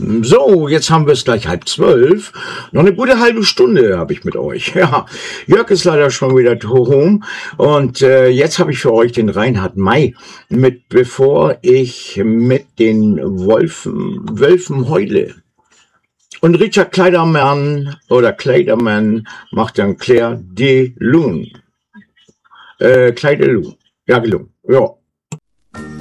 So, jetzt haben wir es gleich 11:30. Noch eine gute halbe Stunde habe ich mit euch. Ja, Jörg ist leider schon wieder home. Und jetzt habe ich für euch den Reinhard May mit, bevor ich mit den Wölfen heule. Und Richard Kleiderman macht dann Claire de Lune. Claire de Lune. Ja, gelungen. Ja.